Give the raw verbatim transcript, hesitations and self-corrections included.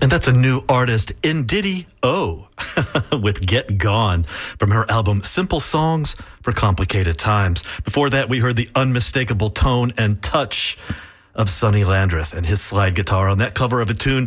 And that's a new artist, Ndidi O, with Get Gone from her album Simple Songs for Complicated Times. Before that, we heard the unmistakable tone and touch of Sonny Landreth and his slide guitar on that cover of a tune